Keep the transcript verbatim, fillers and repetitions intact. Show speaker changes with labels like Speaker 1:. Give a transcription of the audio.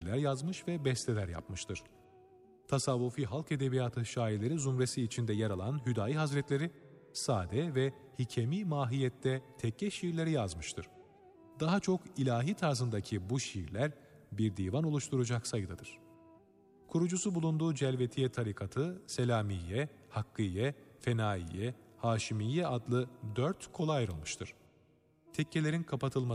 Speaker 1: şiirler yazmış ve besteler yapmıştır. Tasavvufi halk edebiyatı şairleri zumresi içinde yer alan Hüdayi Hazretleri, sade ve hikemi mahiyette tekke şiirleri yazmıştır. Daha çok ilahi tarzındaki bu şiirler bir divan oluşturacak sayıdadır. Kurucusu bulunduğu Celvetiye tarikatı, Selamiye, Hakkiye, Fenaiye, Haşimiye adlı dört kola ayrılmıştır. Tekkelerin kapatılması